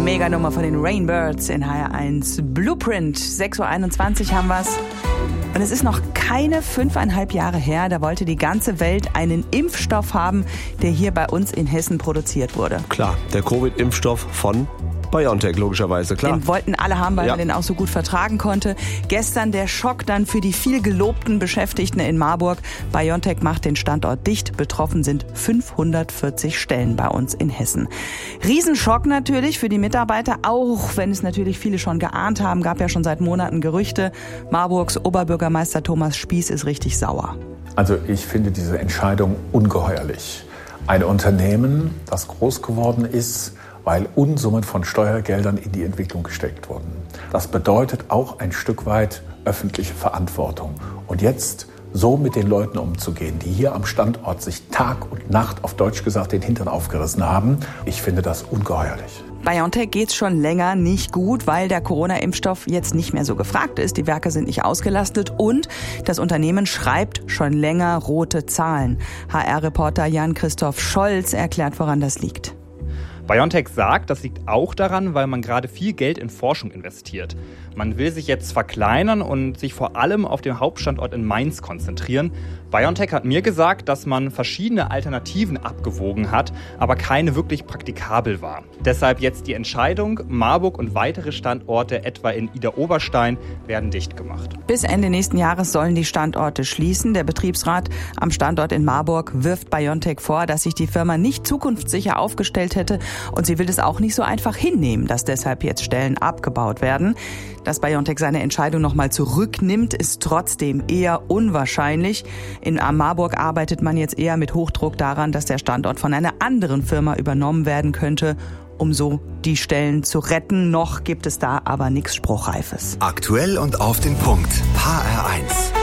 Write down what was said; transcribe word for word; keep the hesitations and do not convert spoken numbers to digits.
Mega-Nummer von den Rainbirds in H R eins. Blueprint, sechs Uhr einundzwanzig haben wir's. Und es ist noch keine fünfeinhalb Jahre her, da wollte die ganze Welt einen Impfstoff haben, der hier bei uns in Hessen produziert wurde. Klar, der Covid-Impfstoff von BioNTech, logischerweise, klar. Den wollten alle haben, weil ja. man den auch so gut vertragen konnte. Gestern der Schock dann für die viel gelobten Beschäftigten in Marburg. BioNTech macht den Standort dicht. Betroffen sind fünfhundertvierzig Stellen bei uns in Hessen. Riesenschock natürlich für die Mitarbeiter, auch wenn es natürlich viele schon geahnt haben. Gab ja schon seit Monaten Gerüchte. Marburgs Oberbürgermeister Thomas Spieß ist richtig sauer. Also ich finde diese Entscheidung ungeheuerlich. Ein Unternehmen, das groß geworden ist, weil Unsummen von Steuergeldern in die Entwicklung gesteckt wurden. Das bedeutet auch ein Stück weit öffentliche Verantwortung. Und jetzt so mit den Leuten umzugehen, die hier am Standort sich Tag und Nacht, auf Deutsch gesagt, den Hintern aufgerissen haben, ich finde das ungeheuerlich. BioNTech geht's schon länger nicht gut, weil der Corona-Impfstoff jetzt nicht mehr so gefragt ist. Die Werke sind nicht ausgelastet und das Unternehmen schreibt schon länger rote Zahlen. H R-Reporter Jan-Christoph Scholz erklärt, woran das liegt. BioNTech sagt, das liegt auch daran, weil man gerade viel Geld in Forschung investiert. Man will sich jetzt verkleinern und sich vor allem auf den Hauptstandort in Mainz konzentrieren. BioNTech hat mir gesagt, dass man verschiedene Alternativen abgewogen hat, aber keine wirklich praktikabel war. Deshalb jetzt die Entscheidung, Marburg und weitere Standorte, etwa in Idar-Oberstein, werden dicht gemacht. Bis Ende nächsten Jahres sollen die Standorte schließen. Der Betriebsrat am Standort in Marburg wirft BioNTech vor, dass sich die Firma nicht zukunftssicher aufgestellt hätte und sie will es auch nicht so einfach hinnehmen, dass deshalb jetzt Stellen abgebaut werden. Dass BioNTech seine Entscheidung nochmal zurücknimmt, ist trotzdem eher unwahrscheinlich. In Marburg arbeitet man jetzt eher mit Hochdruck daran, dass der Standort von einer anderen Firma übernommen werden könnte, um so die Stellen zu retten. Noch gibt es da aber nichts Spruchreifes. Aktuell und auf den Punkt. H R eins.